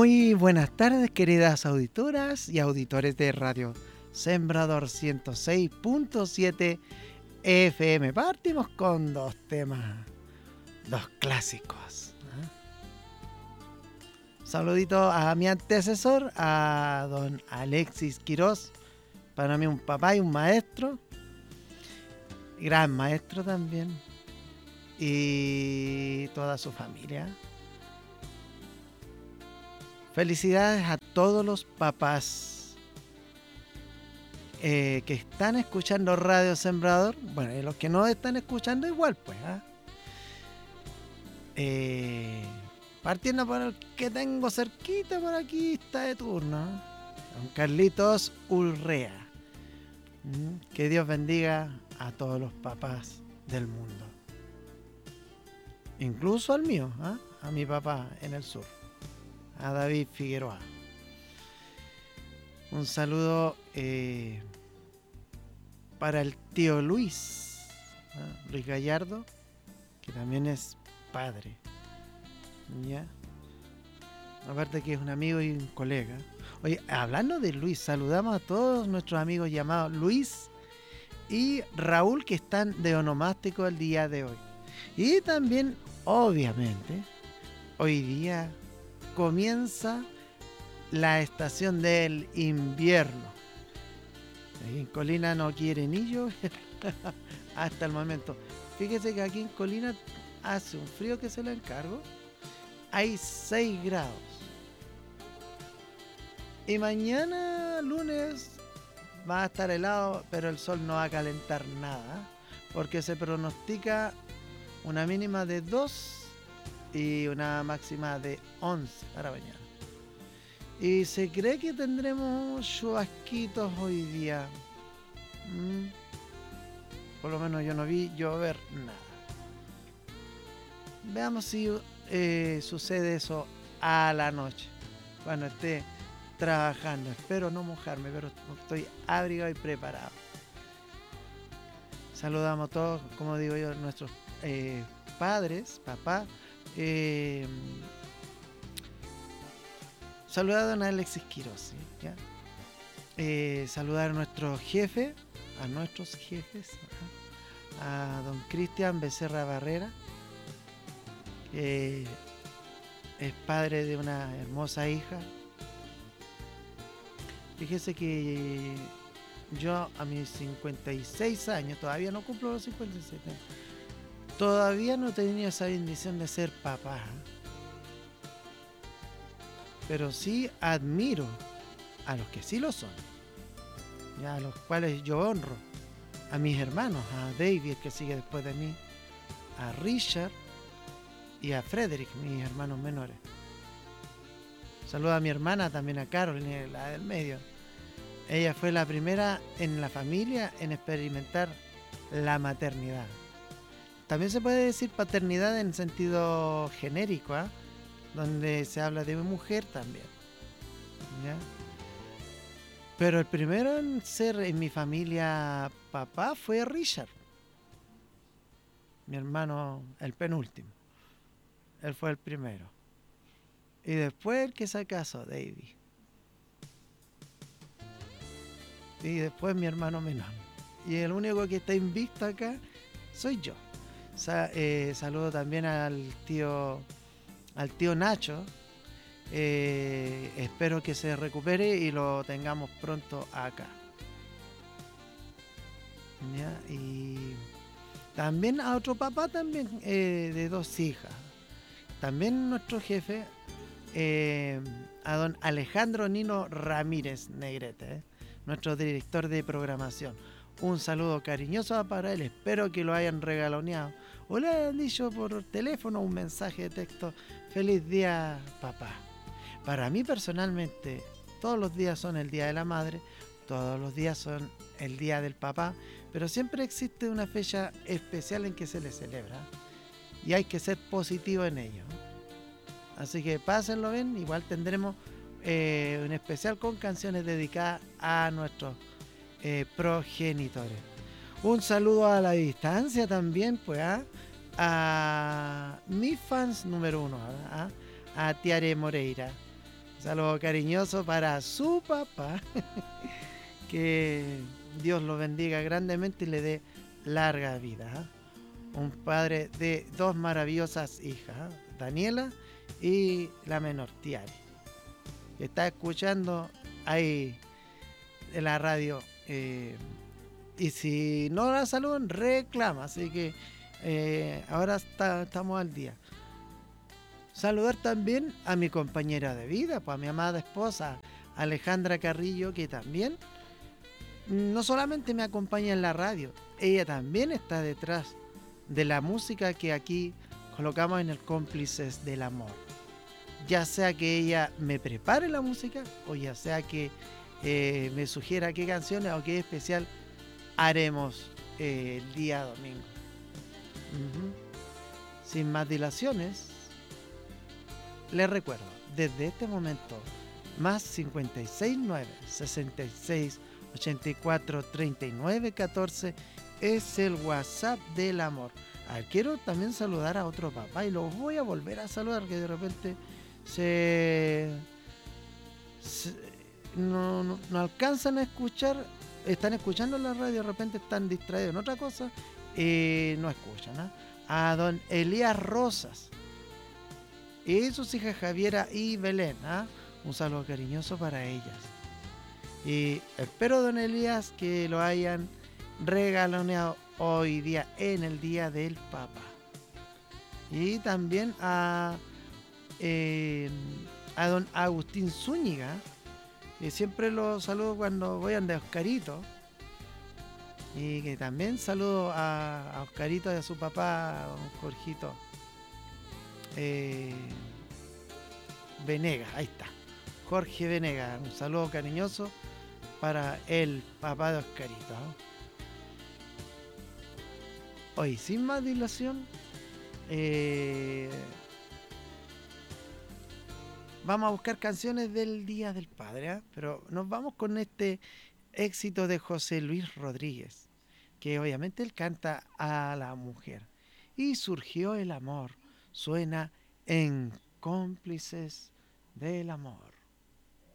Muy buenas tardes, queridas auditoras y auditores de Radio Sembrador 106.7 FM. Partimos con dos temas, dos clásicos. Saludito a mi antecesor, a don Alexis Quirós, para mí un papá y un maestro, gran maestro también, y toda su familia. Felicidades a todos los papás que están escuchando Radio Sembrador. Bueno, y los que no están escuchando igual, pues. Partiendo por el que tengo cerquita por aquí, está de turno. Don Carlitos Urrea. Que Dios bendiga a todos los papás del mundo. Incluso al mío, a mi papá en el sur. A David Figueroa. Un saludo para el tío Luis, Luis Gallardo, que también es padre. ¿Ya? Aparte que es un amigo y un colega. Oye, hablando de Luis, saludamos a todos nuestros amigos llamados Luis y Raúl, que están de onomástico el día de hoy. Y también, obviamente, hoy día comienza la estación del invierno. Aquí en Colina no quiere ni llover hasta el momento. Fíjese que aquí en Colina hace un frío que se lo encargo. Hay 6 grados. Y mañana, lunes, va a estar helado, pero el sol no va a calentar nada, porque se pronostica una mínima de 2 y una máxima de 11 para mañana. Y se cree que tendremos chubasquitos hoy día. Por lo menos yo no vi llover nada. Veamos si sucede eso a la noche, cuando esté trabajando. Espero no mojarme, pero estoy abrigado y preparado. Saludamos a todos, como digo yo, nuestros padres, papá. Saludar a don Alexis Quirós, ¿ya? Saludar a nuestro jefe, a nuestros jefes, a don Cristian Becerra Barrera, que es padre de una hermosa hija. Fíjese que yo a mis 56 años, todavía no cumplo los 57 años, todavía no tenía esa bendición de ser papá. Pero sí admiro a los que sí lo son, ya, a los cuales yo honro. A mis hermanos, a David, que sigue después de mí, a Richard y a Frederick, mis hermanos menores. Saludo a mi hermana también, a Caroline, la del medio. Ella fue la primera en la familia en experimentar la maternidad. También se puede decir paternidad en sentido genérico, donde se habla de mujer también, ¿ya? Pero el primero en ser en mi familia papá fue Richard, mi hermano, el penúltimo. Él fue el primero. Y después el que se casó, David. Y después mi hermano menor. Y el único que está invicto acá soy yo. Saludo también al tío Nacho. Espero que se recupere y lo tengamos pronto acá. ¿Ya? Y también a otro papá también, de 2 hijas. También nuestro jefe, a don Alejandro Nino Ramírez Negrete, nuestro director de programación. Un saludo cariñoso para él, espero que lo hayan regaloneado o le hayan dicho por teléfono un mensaje de texto: feliz día, papá. Para mí personalmente, todos los días son el día de la madre, todos los días son el día del papá, pero siempre existe una fecha especial en que se le celebra y hay que ser positivo en ello. Así que pásenlo bien, igual tendremos un especial con canciones dedicadas a nuestros progenitores. Un saludo a la distancia también, pues, a mis fans número 1, a Tiare Moreira, Un saludo cariñoso para su papá. Que Dios lo bendiga grandemente y le dé larga vida. Un padre de dos maravillosas hijas, Daniela y la menor, Tiari, que está escuchando ahí en la radio. Y si no la saludan, reclama. Así que ahora estamos al día. Saludar también a mi compañera de vida, pues a mi amada esposa, Alejandra Carrillo, que también no solamente me acompaña en la radio, ella también está detrás de la música que aquí colocamos en el Cómplices del Amor. Ya sea que ella me prepare la música o ya sea que me sugiera qué canciones o qué especial haremos el día domingo. Uh-huh. Sin más dilaciones, les recuerdo, desde este momento, más 569 66 84 39 14 es el WhatsApp del amor. A ver, quiero también saludar a otro papá y los voy a volver a saludar, que de repente no alcanzan a escuchar, están escuchando la radio, de repente están distraídos en otra cosa y no escuchan. ¿Eh? A don Elías Rosas y sus hijas Javiera y Belén. ¿Eh? Un saludo cariñoso para ellas. Y espero, don Elías, que lo hayan regaloneado hoy día en el Día del Papá. Y también a don Agustín Zúñiga, que siempre lo saludo cuando voy a de Oscarito. Y que también saludo a Oscarito y a su papá, don Jorgito Venegas, ahí está. Jorge Venegas, un saludo cariñoso para el papá de Oscarito. Hoy, sin más dilación, vamos a buscar canciones del Día del Padre, ¿eh? Pero nos vamos con este éxito de José Luis Rodríguez, que obviamente él canta a la mujer. Y surgió el amor, suena en Cómplices del Amor.